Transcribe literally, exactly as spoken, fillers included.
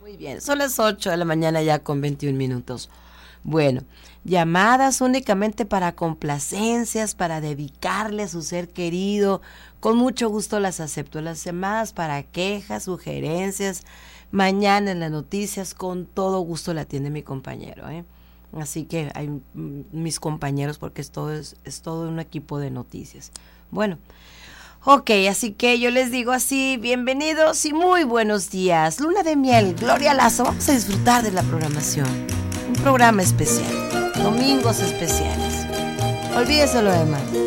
Muy bien, son las ocho de la mañana ya con veintiún minutos. Bueno, llamadas únicamente para complacencias, para dedicarle a su ser querido. Con mucho gusto las acepto. Las llamadas para quejas, sugerencias. Mañana en las noticias, con todo gusto la atiende mi compañero, ¿eh? Así que hay mm, mis compañeros, porque es todo, es, es todo un equipo de noticias. Bueno, ok, así que yo les digo así, bienvenidos y muy buenos días. Luna de miel, Gloria Lazo, vamos a disfrutar de la programación. Un programa especial, domingos especiales. Olvídese lo demás.